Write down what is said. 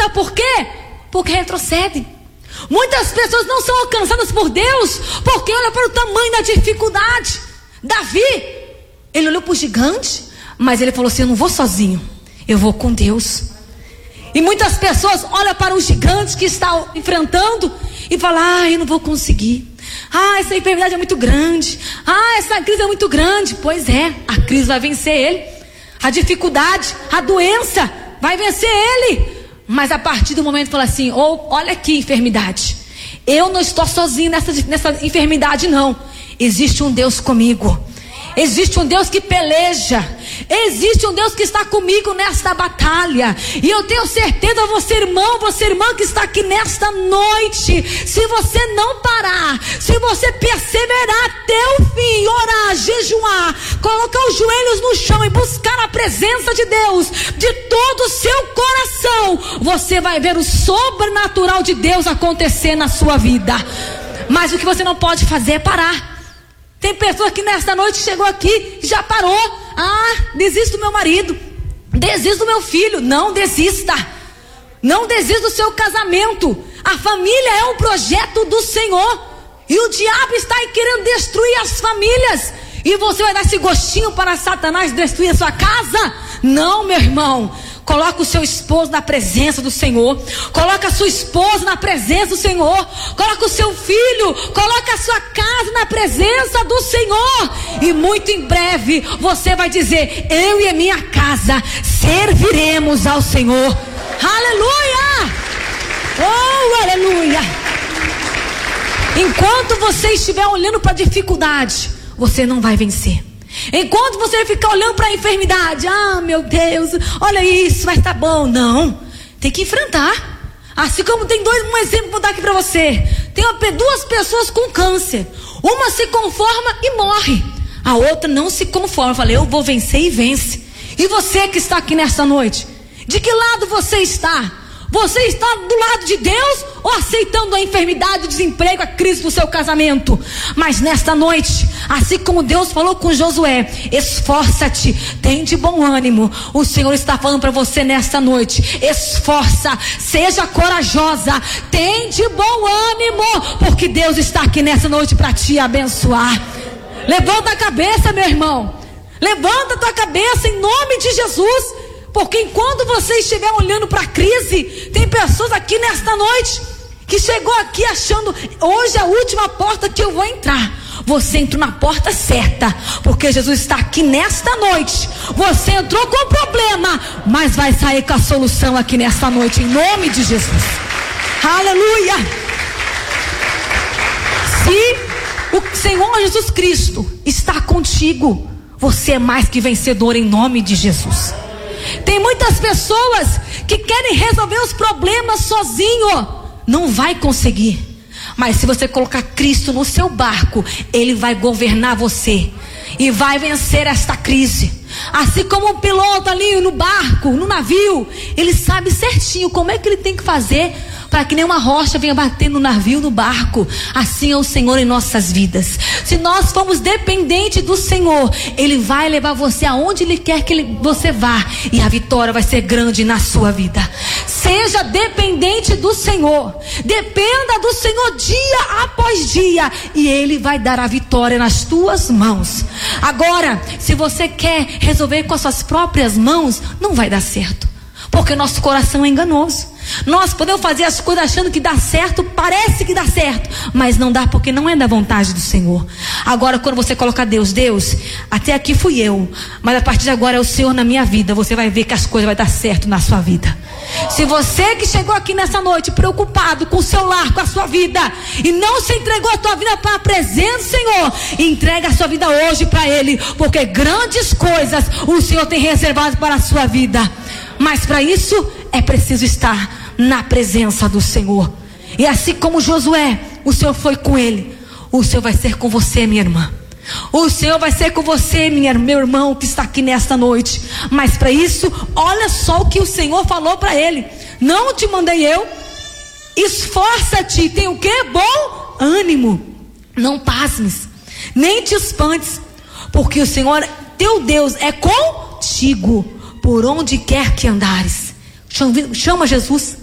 sabe por quê? Porque retrocedem. Muitas pessoas não são alcançadas por Deus porque olham para o tamanho da dificuldade. Davi, ele olhou para o gigante, mas ele falou assim: eu não vou sozinho, eu vou com Deus. E muitas pessoas olham para o gigante que está enfrentando e falam: eu não vou conseguir. Essa enfermidade é muito grande. Essa crise é muito grande. Pois é, a crise vai vencer ele. A dificuldade, a doença vai vencer ele. Mas a partir do momento fala assim: olha aqui, enfermidade, eu não estou sozinho nessa enfermidade não. Existe um Deus comigo. Existe um Deus que peleja. Existe um Deus que está comigo nesta batalha. E eu tenho certeza, você irmão, você irmã que está aqui nesta noite, se você não parar, se você perseverar até o fim, orar, jejuar, colocar os joelhos no chão e buscar a presença de Deus de todo o seu coração, você vai ver o sobrenatural de Deus acontecer na sua vida. Mas o que você não pode fazer é parar. Tem pessoa que nesta noite chegou aqui e já parou. Desisto do meu marido, desisto do meu filho. Não desista. Não desista do seu casamento. A família é um projeto do Senhor. E o diabo está aí querendo destruir as famílias. E você vai dar esse gostinho para Satanás destruir a sua casa? Não, meu irmão. Coloca o seu esposo na presença do Senhor. Coloca a sua esposa na presença do Senhor. Coloca o seu filho. Coloca a sua casa na presença do Senhor. E muito em breve você vai dizer: eu e a minha casa serviremos ao Senhor. Aleluia! Oh, aleluia! Enquanto você estiver olhando para a dificuldade, você não vai vencer. Enquanto você ficar olhando para a enfermidade, meu Deus, olha isso, vai estar bom. Não, tem que enfrentar. Assim como tem um exemplo que vou dar aqui para você. Tem duas pessoas com câncer. Uma se conforma e morre. A outra não se conforma. Eu falei: eu vou vencer e vence. E você que está aqui nesta noite, de que lado você está? Você está do lado de Deus ou aceitando a enfermidade, o desemprego, a crise do seu casamento? Mas nesta noite, assim como Deus falou com Josué: esforça-te, tem de bom ânimo. O Senhor está falando para você nesta noite: esforça, seja corajosa, tem de bom ânimo, porque Deus está aqui nessa noite para te abençoar. Levanta a cabeça, meu irmão. Levanta a tua cabeça em nome de Jesus. Porque enquanto você estiver olhando para a crise, tem pessoas aqui nesta noite que chegou aqui achando: hoje é a última porta que eu vou entrar. Você entrou na porta certa, porque Jesus está aqui nesta noite. Você entrou com problema, mas vai sair com a solução aqui nesta noite, em nome de Jesus. Aleluia! Se o Senhor Jesus Cristo está contigo, você é mais que vencedor em nome de Jesus. Tem muitas pessoas que querem resolver os problemas sozinho. Não vai conseguir. Mas se você colocar Cristo no seu barco, Ele vai governar você e vai vencer esta crise. Assim como um piloto ali no barco, no navio, ele sabe certinho como é que ele tem que fazer para que nenhuma rocha venha bater no navio, no barco. Assim é o Senhor em nossas vidas. Se nós formos dependentes do Senhor, Ele vai levar você aonde Ele quer que você vá, e a vitória vai ser grande na sua vida. Seja dependente do Senhor. Dependa do Senhor dia após dia, e Ele vai dar a vitória nas tuas mãos. Agora, se você quer resolver com as suas próprias mãos, não vai dar certo, porque nosso coração é enganoso. Nós podemos fazer as coisas achando que dá certo, parece que dá certo, mas não dá, porque não é da vontade do Senhor. Agora, quando você coloca Deus, até aqui fui eu, mas a partir de agora é o Senhor na minha vida, você vai ver que as coisas vão dar certo na sua vida. Se você que chegou aqui nessa noite preocupado com o seu lar, com a sua vida, e não se entregou a tua vida para a presença do Senhor, entrega a sua vida hoje para Ele, porque grandes coisas o Senhor tem reservado para a sua vida. Mas para isso é preciso estar na presença do Senhor. E assim como Josué, o Senhor foi com ele, o Senhor vai ser com você, minha irmã. O Senhor vai ser com você, meu irmão que está aqui nesta noite. Mas para isso, olha só o que o Senhor falou para ele: não te mandei eu? Esforça-te, tem o que? Bom ânimo. Não pasmes, nem te espantes, porque o Senhor teu Deus é contigo por onde quer que andares. Chama Jesus.